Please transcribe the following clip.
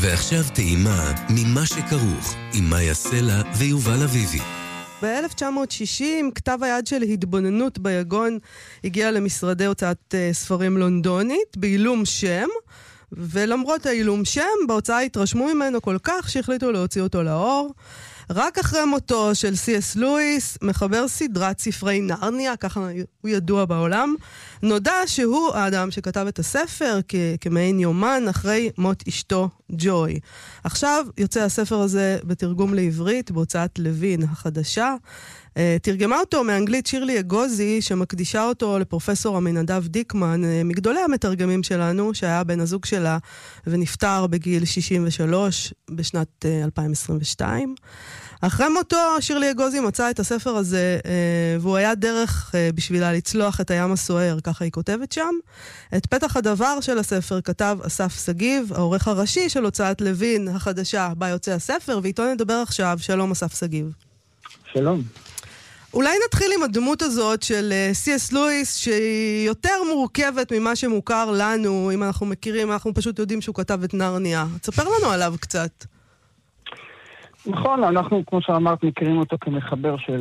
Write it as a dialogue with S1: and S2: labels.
S1: ועכשיו טעימה ממה שכרוך עם מאיה סלע ויובל אביבי.
S2: ב-1960 כתב היד של התבוננות ביגון הגיע למשרדי הוצאת ספרים לונדונית בעילום שם, ולמרות העילום שם בהוצאה התרשמו ממנו כל כך שהחליטו להוציא אותו לאור. רק אחרי מותו של סי.אס. לואיס, מחבר סדרת ספרי נרניה, ככה הוא ידוע בעולם, נודע שהוא האדם שכתב את הספר כמעין יומן אחרי מות אשתו ג'וי. עכשיו יוצא הספר הזה בתרגום לעברית בהוצאת לוין החדשה. תרגמה אותו מאנגלית שירלי אגוזי, שמקדישה אותו לפרופסור עמינדב דיקמן, מגדולי המתרגמים שלנו, שהיה בן הזוג שלה ונפטר בגיל 63 בשנת 2022. אחרי מותו שירלי אגוזי מצאה את הספר הזה, והוא היה דרך בשבילה לצלוח את הים הסוער, ככה היא כותבת שם. את פתח הדבר של הספר כתב אסף סגיב, העורך הראשי של הוצאת לוין החדשה, בה יוצא הספר, ואיתו נדבר עכשיו. שלום אסף סגיב.
S3: שלום.
S2: אולי נתחיל עם הדמות הזאת של סי.אס. לואיס, שהיא יותר מורכבת ממה שמוכר לנו. אם אנחנו מכירים, אנחנו פשוט יודעים שהוא כתב את נרניה. תספר לנו עליו קצת.
S3: נכון, אנחנו, כמו שאמרת, מכירים אותו כמחבר של